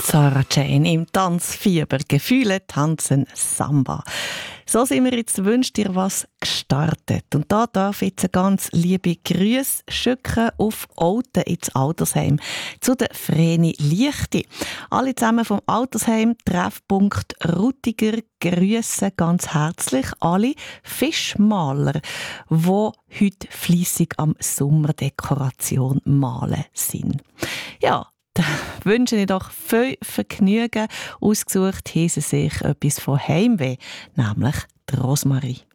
Sarah Jane im Tanzfieber. Gefühle tanzen Samba. So sind wir jetzt «Wünsch dir was» gestartet. Und da darf jetzt eine ganz liebe Grüße schicken auf Olten ins Altersheim zu der Vreni Lichti. Alle zusammen vom Altersheim Treffpunkt Rutiger grüßen ganz herzlich alle Fischmaler, die heute fleissig am Sommerdekoration malen sind. Ja, da wünsche ich doch viel Vergnügen. Ausgesucht haben sie sich etwas von Heimweh, nämlich die Rosmarie.